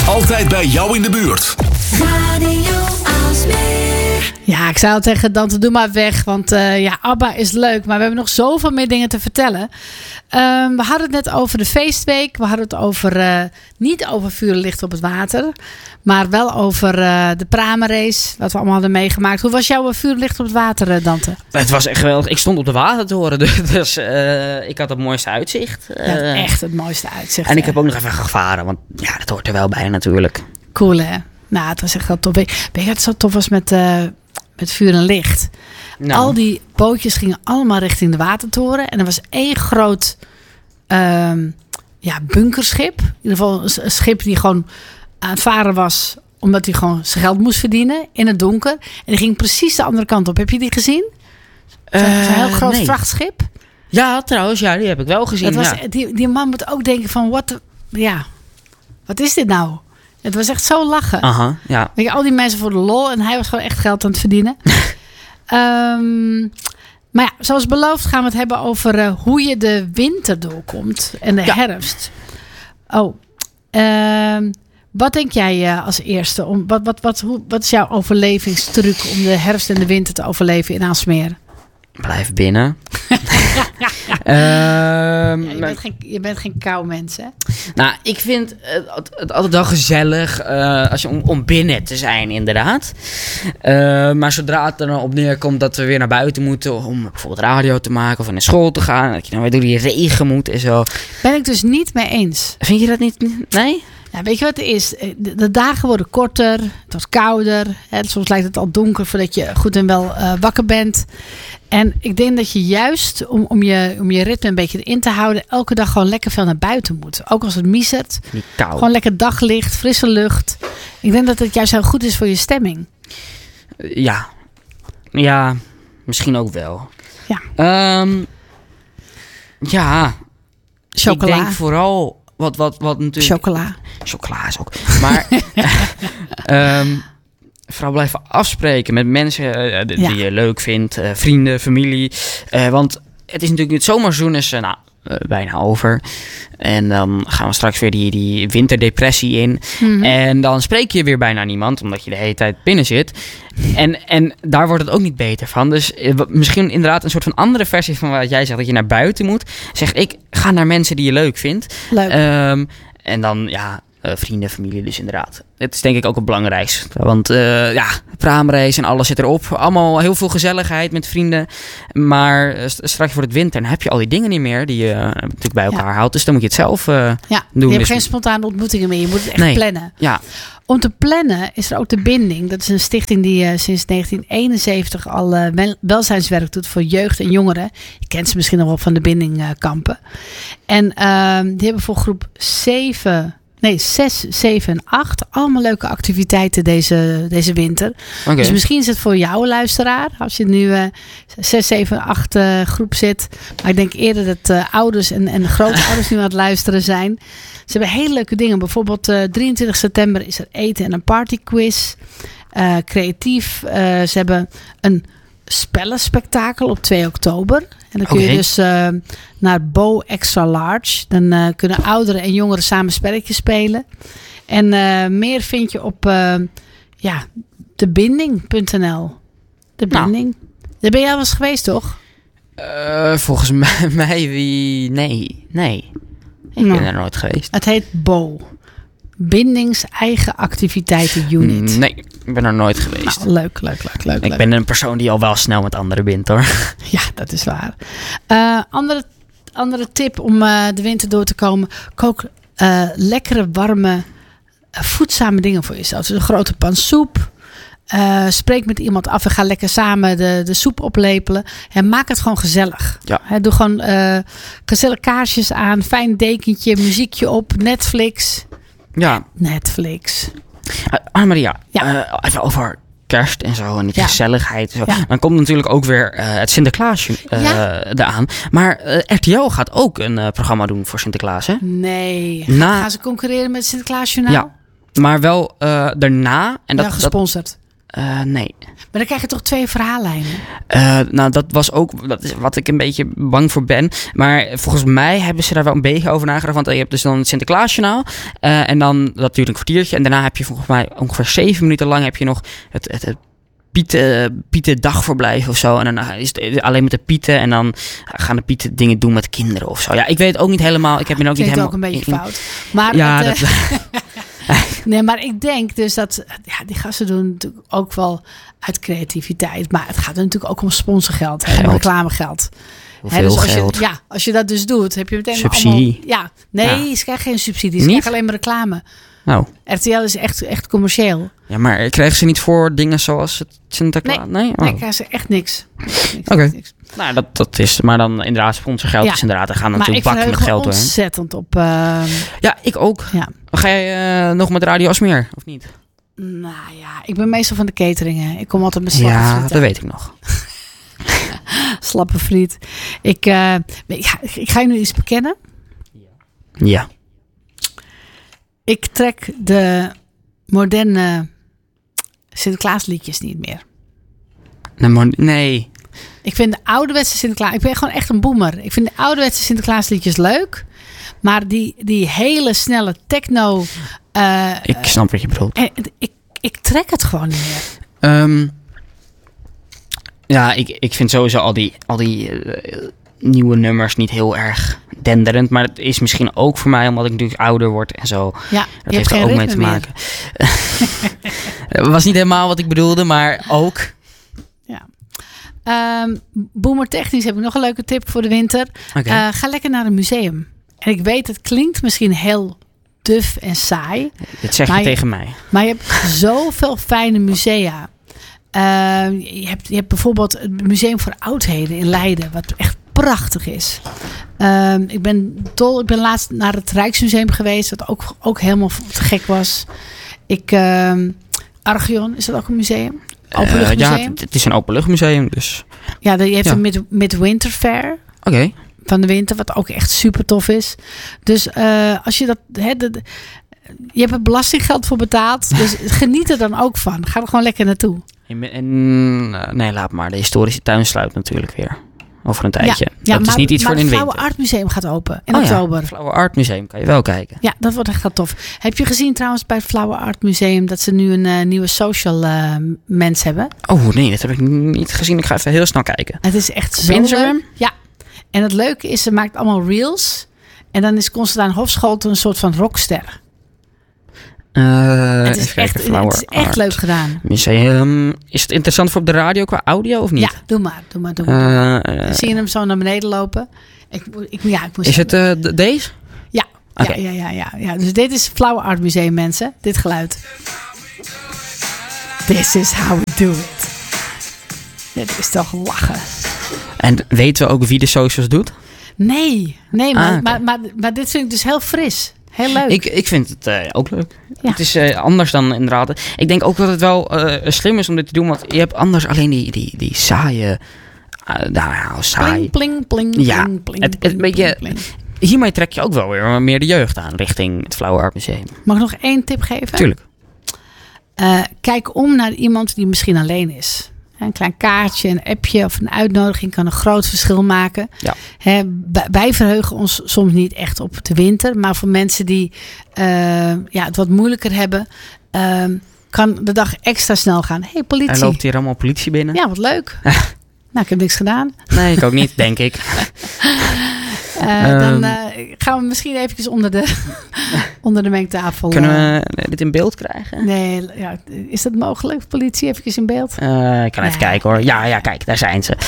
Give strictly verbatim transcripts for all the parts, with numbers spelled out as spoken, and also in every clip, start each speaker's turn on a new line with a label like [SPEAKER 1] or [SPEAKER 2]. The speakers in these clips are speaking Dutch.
[SPEAKER 1] Altijd bij jou in de buurt.
[SPEAKER 2] Radio Aalsmeer.
[SPEAKER 3] Ja, ik zou zeggen, Dante, doe maar weg. Want uh, ja, ABBA is leuk. Maar we hebben nog zoveel meer dingen te vertellen. Um, we hadden het net over de feestweek. We hadden het over, uh, niet over vuur en licht op het water. Maar wel over uh, de pramenrace. Wat we allemaal hadden meegemaakt. Hoe was jouw vuur en licht op het water, uh, Dante?
[SPEAKER 4] Het was echt geweldig. Ik stond op de watertoren. Dus uh, ik had het mooiste uitzicht. Uh,
[SPEAKER 3] ja, echt het mooiste uitzicht.
[SPEAKER 4] En ik
[SPEAKER 3] ja.
[SPEAKER 4] heb ook nog even gevaren. Want ja, dat hoort er wel bij natuurlijk.
[SPEAKER 3] Cool, hè? Nou, het was echt wel tof. Weet je wat zo tof was met, uh, met vuur en licht? Nou. Al die bootjes gingen allemaal richting de watertoren. En er was één groot um, ja, bunkerschip. In ieder geval een schip die gewoon aan het varen was. Omdat hij gewoon zijn geld moest verdienen. In het donker. En die ging precies de andere kant op. Heb je die gezien? Zo'n uh, zo heel groot nee. vrachtschip.
[SPEAKER 4] Ja, trouwens. Ja, die heb ik wel gezien.
[SPEAKER 3] Was,
[SPEAKER 4] ja.
[SPEAKER 3] die, die man moet ook denken van... What the, ja, wat is dit nou? Het was echt zo lachen.
[SPEAKER 4] Aha, ja.
[SPEAKER 3] Weet je, al die mensen voor de lol. En hij was gewoon echt geld aan het verdienen. um, maar ja, zoals beloofd gaan we het hebben over uh, hoe je de winter doorkomt. En de ja. herfst. Oh. Um, wat denk jij uh, als eerste? Om, wat, wat, wat, hoe, wat is jouw overlevingstruc om de herfst en de winter te overleven in Aalsmeer?
[SPEAKER 4] Blijf binnen.
[SPEAKER 3] um, ja, je, bent geen, je bent geen kou mens, hè?
[SPEAKER 4] Nou, ik vind het, het altijd wel gezellig uh, als je om, om binnen te zijn, inderdaad. Uh, maar zodra het er dan op neerkomt dat we weer naar buiten moeten om bijvoorbeeld radio te maken of naar school te gaan, dat je dan weer door die regen moet en zo.
[SPEAKER 3] Ben ik dus niet mee eens.
[SPEAKER 4] Vind je dat niet? Nee?
[SPEAKER 3] Ja, weet je wat het is? De, de dagen worden korter, het wordt kouder. Hè? Soms lijkt het al donker voordat je goed en wel uh, wakker bent. En ik denk dat je juist, om, om, je, om je ritme een beetje in te houden, elke dag gewoon lekker veel naar buiten moet. Ook als het miezert.
[SPEAKER 4] Niet koud.
[SPEAKER 3] Gewoon lekker daglicht, frisse lucht. Ik denk dat het juist heel goed is voor je stemming.
[SPEAKER 4] Ja. Ja, misschien ook wel.
[SPEAKER 3] Ja.
[SPEAKER 4] Um, ja.
[SPEAKER 3] Chocola.
[SPEAKER 4] Ik denk vooral... Wat, wat, wat natuurlijk...
[SPEAKER 3] Chocola.
[SPEAKER 4] Chocola is ook. Maar um, vooral blijven afspreken met mensen uh, die ja. je leuk vindt. Uh, vrienden, familie. Uh, want het is natuurlijk het zomerseizoen is uh, nou, uh, bijna over. En dan gaan we straks weer die, die winterdepressie in. Mm-hmm. En dan spreek je weer bijna niemand. Omdat je de hele tijd binnen zit. En, en daar wordt het ook niet beter van. Dus uh, misschien inderdaad een soort van andere versie van wat jij zegt. Dat je naar buiten moet. Zeg ik, ga naar mensen die je leuk vindt.
[SPEAKER 3] Leuk.
[SPEAKER 4] Um, en dan, ja, uh, vrienden, familie dus inderdaad. Het is denk ik ook het belangrijkste. Want uh, ja, praamrace en alles zit erop. Allemaal heel veel gezelligheid met vrienden. Maar uh, straks voor het winter dan heb je al die dingen niet meer. Die je uh, natuurlijk bij elkaar ja. houdt. Dus dan moet je het zelf uh,
[SPEAKER 3] ja,
[SPEAKER 4] doen.
[SPEAKER 3] Je hebt
[SPEAKER 4] dus
[SPEAKER 3] geen spontane ontmoetingen meer. Je moet het echt
[SPEAKER 4] nee.
[SPEAKER 3] plannen.
[SPEAKER 4] Ja.
[SPEAKER 3] Om te plannen is er ook de Binding. Dat is een stichting die uh, sinds negentien eenenzeventig al uh, wel, welzijnswerk doet voor jeugd en jongeren. Je kent ze misschien nog wel van de Bindingkampen. Uh, en uh, die hebben voor groep zeven... Nee, zes, zeven en acht. Allemaal leuke activiteiten deze, deze winter. Okay. Dus misschien is het voor jou, luisteraar. Als je nu uh, zes, zeven, acht uh, groep zit. Maar ik denk eerder dat uh, ouders en, en grootouders nu aan het luisteren zijn. Ze hebben hele leuke dingen. Bijvoorbeeld uh, drieëntwintig september is er eten en een partyquiz. Uh, creatief. Uh, ze hebben een spellenspectakel op twee oktober. En dan kun okay. je dus uh, naar Bo Extra Large. Dan uh, kunnen ouderen en jongeren samen spelletjes spelen. En uh, meer vind je op uh, ja, debinding punt n l. De Binding. Nou. Daar ben jij al eens geweest, toch?
[SPEAKER 4] Uh, volgens mij, mij wie... Nee, nee. Ik nou, ben er nooit geweest.
[SPEAKER 3] Het heet Bo. Bindings eigen activiteiten unit.
[SPEAKER 4] Nee, ik ben er nooit geweest.
[SPEAKER 3] Nou, leuk, leuk, leuk, leuk.
[SPEAKER 4] Ik
[SPEAKER 3] leuk.
[SPEAKER 4] ben een persoon die al wel snel met anderen bindt, hoor.
[SPEAKER 3] Ja, dat is waar. Uh, andere, andere tip om uh, de winter door te komen. Kook uh, lekkere, warme, uh, voedzame dingen voor jezelf. Dus een grote pan soep. Uh, spreek met iemand af en ga lekker samen de, de soep oplepelen. En maak het gewoon gezellig.
[SPEAKER 4] Ja.
[SPEAKER 3] He, doe gewoon uh, gezellig kaarsjes aan. Fijn dekentje, muziekje op. Netflix.
[SPEAKER 4] Ja.
[SPEAKER 3] Netflix.
[SPEAKER 4] Uh, Annemaria,
[SPEAKER 3] ja.
[SPEAKER 4] uh, even over kerst en zo en die
[SPEAKER 3] ja.
[SPEAKER 4] gezelligheid. En zo.
[SPEAKER 3] Ja.
[SPEAKER 4] Dan komt natuurlijk ook weer uh, het Sinterklaasje uh, ja. eraan. Maar uh, R T L gaat ook een uh, programma doen voor Sinterklaas, hè?
[SPEAKER 3] Nee.
[SPEAKER 4] Na...
[SPEAKER 3] Gaan ze concurreren met Sinterklaasjournaal?
[SPEAKER 4] Ja, maar wel uh, daarna. En dat,
[SPEAKER 3] ja, gesponsord.
[SPEAKER 4] Uh, nee.
[SPEAKER 3] Maar dan krijg je toch twee verhaallijnen?
[SPEAKER 4] Uh, nou, dat was ook dat is wat ik een beetje bang voor ben. Maar volgens mij hebben ze daar wel een beetje over nagedacht. Want je hebt dus dan het Sinterklaasjournaal. Uh, en dan dat duurt een kwartiertje. En daarna heb je volgens mij ongeveer zeven minuten lang heb je nog het, het, het Pieten, Pieten dagverblijf of zo. En dan is het alleen met de Pieten. En dan gaan de Pieten dingen doen met kinderen of zo. Ja, ik weet het ook niet helemaal. Ik heb me ook niet helemaal...
[SPEAKER 3] ook een beetje in, fout. Maar
[SPEAKER 4] ja,
[SPEAKER 3] het,
[SPEAKER 4] dat...
[SPEAKER 3] nee, maar ik denk dus dat... Ja, die gasten doen natuurlijk ook wel uit creativiteit. Maar het gaat er natuurlijk ook om sponsorgeld. Geld. Om reclamegeld.
[SPEAKER 4] Hoeveel
[SPEAKER 3] dus als
[SPEAKER 4] geld?
[SPEAKER 3] Je, ja, als je dat dus doet, heb je meteen
[SPEAKER 4] subsidie.
[SPEAKER 3] Allemaal, ja, nee, ja. Ze krijgen geen subsidie. Ze
[SPEAKER 4] niet?
[SPEAKER 3] krijgen alleen maar reclame.
[SPEAKER 4] Oh.
[SPEAKER 3] R T L is echt, echt commercieel.
[SPEAKER 4] Ja, maar krijgen ze niet voor dingen zoals het Sinterklaas?
[SPEAKER 3] Nee,
[SPEAKER 4] nee? Oh.
[SPEAKER 3] nee, krijgen ze echt niks.
[SPEAKER 4] Oké. Okay. Nou, dat, dat is... Maar dan inderdaad sponsorgeld ja. is inderdaad... Er gaan natuurlijk bakken met geld door.
[SPEAKER 3] Maar ik ontzettend op... Uh,
[SPEAKER 4] ja, ik ook.
[SPEAKER 3] Ja.
[SPEAKER 4] Ga jij uh, nog met Radio Asmeer, of niet?
[SPEAKER 3] Nou ja, ik ben meestal van de cateringen. Ik kom altijd met slappe
[SPEAKER 4] ja,
[SPEAKER 3] frieten.
[SPEAKER 4] Ja, dat weet ik nog.
[SPEAKER 3] Slappe friet. Ik, uh, ja, ik ga je nu iets bekennen.
[SPEAKER 4] Ja.
[SPEAKER 3] Ik trek de moderne Sinterklaasliedjes niet meer.
[SPEAKER 4] Nee.
[SPEAKER 3] Ik vind de ouderwetse Sinterklaas... Ik ben gewoon echt een boomer. Ik vind de ouderwetse Sinterklaasliedjes leuk. Maar die, die hele snelle techno... Uh,
[SPEAKER 4] ik snap wat je bedoelt.
[SPEAKER 3] Uh, ik, ik trek het gewoon niet meer.
[SPEAKER 4] Um, ja, ik, ik vind sowieso al die, al die uh, nieuwe nummers niet heel erg denderend. Maar het is misschien ook voor mij omdat ik natuurlijk ouder word en zo.
[SPEAKER 3] Ja,
[SPEAKER 4] dat heeft er ook mee te maken. Het was niet helemaal wat ik bedoelde, maar ook...
[SPEAKER 3] Ja. Um, boomertechnisch heb ik nog een leuke tip voor de winter.
[SPEAKER 4] Okay.
[SPEAKER 3] Uh, ga lekker naar een museum. En ik weet, het klinkt misschien heel duf en saai.
[SPEAKER 4] Dit zeg je, je tegen mij.
[SPEAKER 3] Maar je hebt zoveel fijne musea. Uh, je, hebt, je hebt bijvoorbeeld het Museum voor Oudheden in Leiden, wat echt prachtig is. Uh, ik ben dol. Ik ben laatst naar het Rijksmuseum geweest, wat ook, ook helemaal te gek was. Ik, uh, Archeon, is dat ook een museum? Openluchtmuseum?
[SPEAKER 4] Uh, ja, het, het is een openluchtmuseum, dus...
[SPEAKER 3] Ja, je hebt
[SPEAKER 4] ja.
[SPEAKER 3] een mid, Midwinter Fair.
[SPEAKER 4] Oké. Okay.
[SPEAKER 3] Van de winter, wat ook echt super tof is. Dus uh, als je dat... He, de, de, je hebt er belastinggeld voor betaald, dus geniet er dan ook van. Ga er gewoon lekker naartoe.
[SPEAKER 4] En, en, nee, laat maar. De historische tuin sluit natuurlijk weer. Over een tijdje. Ja,
[SPEAKER 3] ja,
[SPEAKER 4] dat
[SPEAKER 3] maar,
[SPEAKER 4] is niet iets
[SPEAKER 3] maar
[SPEAKER 4] voor in de winter.
[SPEAKER 3] het Flauwe Art Museum gaat open in
[SPEAKER 4] oh,
[SPEAKER 3] oktober.
[SPEAKER 4] Ja, het Flauwe Art Museum kan je wel kijken.
[SPEAKER 3] Ja, dat wordt echt wel tof. Heb je gezien trouwens bij het Flauwe Art Museum dat ze nu een uh, nieuwe social uh, mens hebben?
[SPEAKER 4] Oh nee, dat heb ik niet gezien. Ik ga even heel snel kijken.
[SPEAKER 3] Het is echt
[SPEAKER 4] Op
[SPEAKER 3] zo
[SPEAKER 4] Instagram?
[SPEAKER 3] leuk. Ja. En het leuke is, ze maakt allemaal reels. En dan is Constantijn Hofscholte een soort van rockster.
[SPEAKER 4] Uh,
[SPEAKER 3] het is echt, het is echt leuk gedaan.
[SPEAKER 4] Museum. Is het interessant voor op de radio qua audio of niet?
[SPEAKER 3] Ja, doe maar. Doe maar, doe maar. Uh, uh, Zie je hem zo naar beneden lopen? Ik, ik, ja, ik moest
[SPEAKER 4] is het uh, de, deze?
[SPEAKER 3] Ja. Okay. Ja, ja, ja, ja, ja. Dus dit is het Flauwe Art Museum, mensen. Dit geluid. This is how we do it. Dit is toch lachen.
[SPEAKER 4] En weten we ook wie de socials doet?
[SPEAKER 3] Nee, nee maar,
[SPEAKER 4] ah, okay.
[SPEAKER 3] maar, maar, maar dit vind ik dus heel fris. Heel leuk.
[SPEAKER 4] Ik, ik vind het uh, ook leuk.
[SPEAKER 3] Ja.
[SPEAKER 4] Het is uh, anders dan inderdaad. Ik denk ook dat het wel uh, slim is om dit te doen. Want je hebt anders alleen die, die, die saaie... Uh, nou, saai.
[SPEAKER 3] Pling, pling, pling,
[SPEAKER 4] ja,
[SPEAKER 3] pling, pling,
[SPEAKER 4] het, het
[SPEAKER 3] pling,
[SPEAKER 4] beetje,
[SPEAKER 3] pling.
[SPEAKER 4] Hiermee trek je ook wel weer meer de jeugd aan richting het Flauwe Art Museum.
[SPEAKER 3] Mag ik nog één tip geven?
[SPEAKER 4] Tuurlijk.
[SPEAKER 3] Uh, kijk om naar iemand die misschien alleen is. Een klein kaartje, een appje of een uitnodiging kan een groot verschil maken.
[SPEAKER 4] Ja.
[SPEAKER 3] He, wij verheugen ons soms niet echt op de winter. Maar voor mensen die uh, ja, het wat moeilijker hebben... Uh, kan de dag extra snel gaan. Hé, hey, politie.
[SPEAKER 4] Er loopt hier allemaal politie binnen.
[SPEAKER 3] Ja, wat leuk. Nou, ik heb niks gedaan.
[SPEAKER 4] Nee, ik ook niet, denk ik.
[SPEAKER 3] Uh, um, dan uh, gaan we misschien eventjes onder de, onder de mengtafel.
[SPEAKER 4] Kunnen we uh, dit in beeld krijgen?
[SPEAKER 3] Nee, ja, is dat mogelijk? Politie eventjes in beeld?
[SPEAKER 4] Uh, ik kan even ja. kijken hoor. Ja, ja, kijk, daar zijn ze.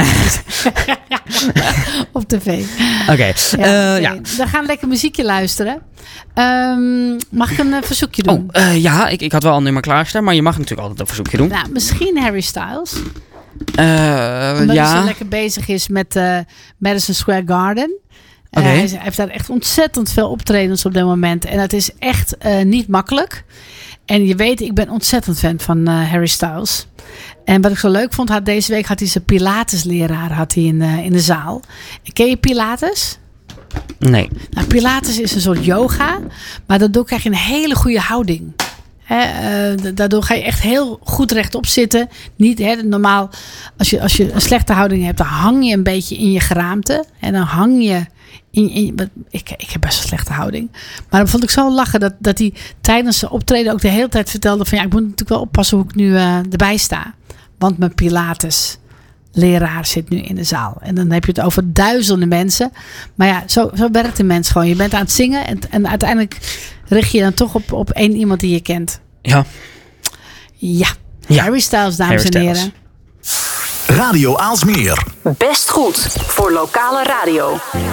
[SPEAKER 3] Op tv.
[SPEAKER 4] Oké. Okay.
[SPEAKER 3] Ja,
[SPEAKER 4] uh, ja.
[SPEAKER 3] Dan gaan we lekker muziekje luisteren. Um, mag ik een uh, verzoekje doen?
[SPEAKER 4] Oh, uh, ja, ik, ik had wel een nummer klaarstaan, maar je mag natuurlijk altijd een verzoekje doen.
[SPEAKER 3] Nou, misschien Harry Styles.
[SPEAKER 4] Uh,
[SPEAKER 3] Omdat
[SPEAKER 4] ja.
[SPEAKER 3] hij zo lekker bezig is met uh, Madison Square Garden. Uh,
[SPEAKER 4] okay.
[SPEAKER 3] hij, hij heeft daar echt ontzettend veel optredens op dit moment. En het is echt uh, niet makkelijk. En je weet, ik ben ontzettend fan van uh, Harry Styles. En wat ik zo leuk vond, had deze week had hij zijn Pilates-leraar had hij in, uh, in de zaal. Ken je Pilates?
[SPEAKER 4] Nee.
[SPEAKER 3] Nou, Pilates is een soort yoga. Maar daardoor krijg je een hele goede houding. Hè, uh, daardoor ga je echt heel goed rechtop zitten. Niet hè, normaal, als je, als je een slechte houding hebt, dan hang je een beetje in je geraamte. En dan hang je in, in ik, ik heb best een slechte houding. Maar dan vond ik zo lachen dat, dat hij tijdens zijn optreden ook de hele tijd vertelde van ja, ik moet natuurlijk wel oppassen hoe ik nu uh, erbij sta. Want mijn Pilates leraar zit nu in de zaal. En dan heb je het over duizenden mensen. Maar ja, zo, zo werkt de mens gewoon. Je bent aan het zingen en, en uiteindelijk richt je dan toch op, op één iemand die je kent.
[SPEAKER 4] Ja.
[SPEAKER 3] Ja.
[SPEAKER 4] Ja.
[SPEAKER 3] Harry Styles, dames
[SPEAKER 1] Harry
[SPEAKER 3] en
[SPEAKER 1] Styles.
[SPEAKER 3] heren.
[SPEAKER 1] Radio Aalsmeer.
[SPEAKER 5] Best goed voor lokale radio.